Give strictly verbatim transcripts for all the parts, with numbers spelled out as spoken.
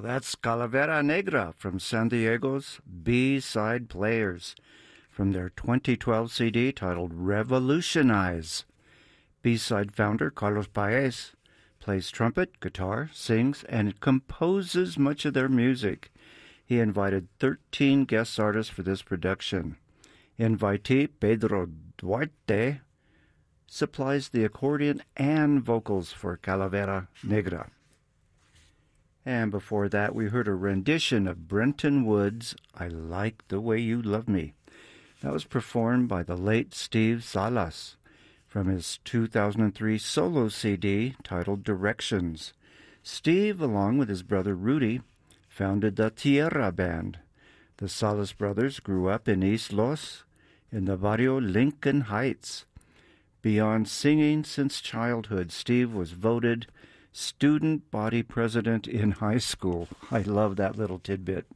that's Calavera Negra from San Diego's B-Side Players from their twenty twelve C D titled Revolutionize. B-Side founder Carlos Paez plays trumpet, guitar, sings, and composes much of their music. He invited thirteen guest artists for this production. Invitee Pedro Duarte supplies the accordion and vocals for Calavera Negra. And before that, we heard a rendition of Brenton Wood's I Like the Way You Love Me. That was performed by the late Steve Salas from his two thousand three solo C D titled Directions. Steve, along with his brother Rudy, founded the Tierra Band. The Salas brothers grew up in East Los, in the barrio Lincoln Heights. Beyond singing since childhood, Steve was voted student body president in high school. I love that little tidbit.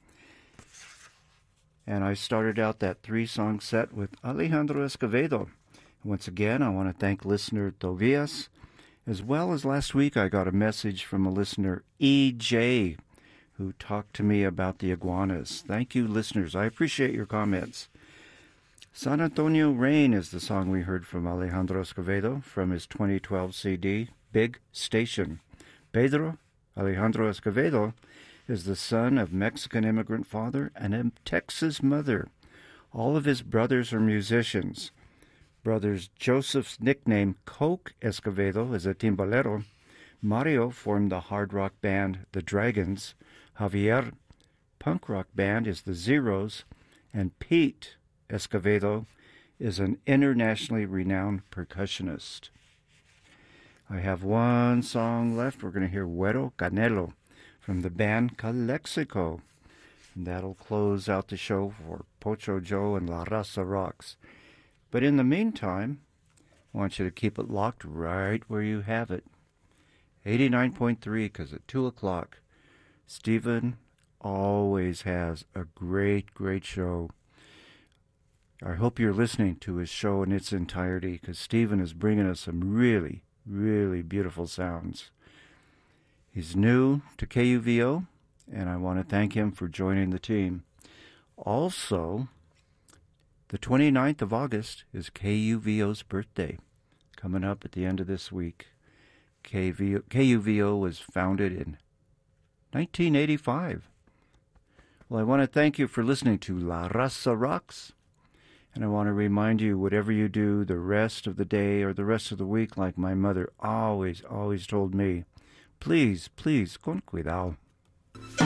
And I started out that three-song set with Alejandro Escovedo. Once again, I want to thank listener Tobias, as well as last week I got a message from a listener, E J, who talked to me about the iguanas. Thank you, listeners. I appreciate your comments. San Antonio Rain is the song we heard from Alejandro Escovedo from his twenty twelve C D, Big Station. Pedro Alejandro Escovedo is the son of Mexican immigrant father and a Texas mother. All of his brothers are musicians. Brothers Joseph's nickname Coke Escovedo is a timbalero. Mario formed the hard rock band The Dragons. Javier punk rock band is The Zeros. And Pete Escovedo is an internationally renowned percussionist. I have one song left. We're going to hear Güero Canelo from the band Calexico. And that'll close out the show for Pocho Joe and La Raza Rocks. But in the meantime, I want you to keep it locked right where you have it. eighty-nine point three, because at two o'clock, Stephen always has a great, great show. I hope you're listening to his show in its entirety, because Stephen is bringing us some really, really beautiful sounds. He's new to K U V O, and I want to thank him for joining the team. Also, the twenty-ninth of August is K U V O's birthday, coming up at the end of this week. K U V O was founded in nineteen eighty-five. Well, I want to thank you for listening to La Raza Rocks. And I want to remind you, whatever you do the rest of the day or the rest of the week, like my mother always, always told me, please, please, con cuidado.